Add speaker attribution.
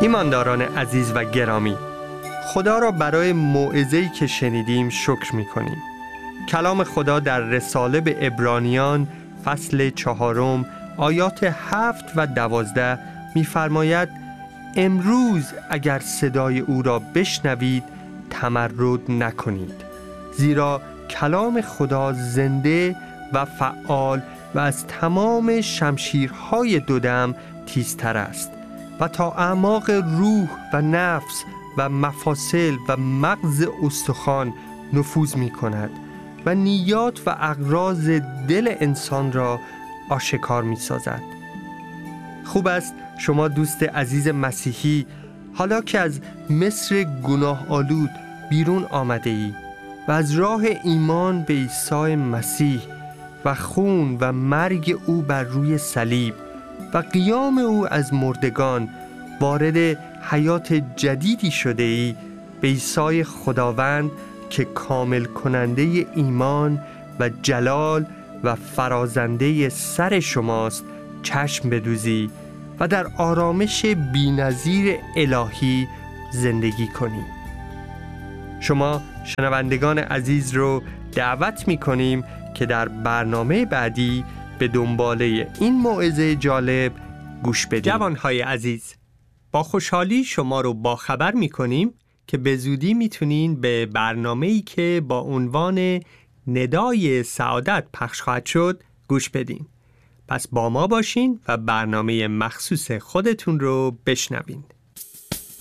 Speaker 1: ایمانداران عزیز و گرامی، خدا را برای موعظه‌ای که شنیدیم شکر می‌کنیم. کلام خدا در رساله به عبرانیان فصل 4 آیات 7 و 12 می‌فرماید: امروز اگر صدای او را بشنوید تمرد نکنید، زیرا کلام خدا زنده و فعال و از تمام شمشیرهای دودم تیزتر است و تا اعماق روح و نفس و مفاصل و مغز استخوان نفوذ می کند و نیات و اغراض دل انسان را آشکار می سازد. خوب است شما دوست عزیز مسیحی، حالا که از مصر گناه آلود بیرون آمده ای و از راه ایمان به عیسی مسیح و خون و مرگ او بر روی صلیب و قیام او از مردگان وارد حیات جدیدی شده ای، به عیسی خداوند که کامل کننده ایمان و جلال و فرازنده سر شماست چشم بدوزی و در آرامش بی‌نظیر الهی زندگی کنی. شما شنوندگان عزیز رو دعوت می‌کنیم که در برنامه بعدی به دنباله این موعظه جالب گوش بدید. جوانهای عزیز، با خوشحالی شما رو باخبر می‌کنیم که به زودی میتونین به برنامه‌ای که با عنوان ندای سعادت پخش خواهد شد گوش بدین. پس با ما باشین و برنامه مخصوص خودتون رو بشنوین.